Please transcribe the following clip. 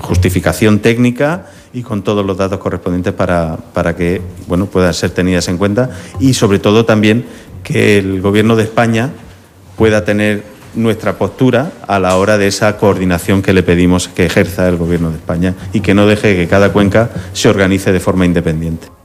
justificación técnica y con todos los datos correspondientes para que puedan ser tenidas en cuenta, y sobre todo también que el Gobierno de España pueda tener nuestra postura a la hora de esa coordinación que le pedimos que ejerza el Gobierno de España y que no deje que cada cuenca se organice de forma independiente.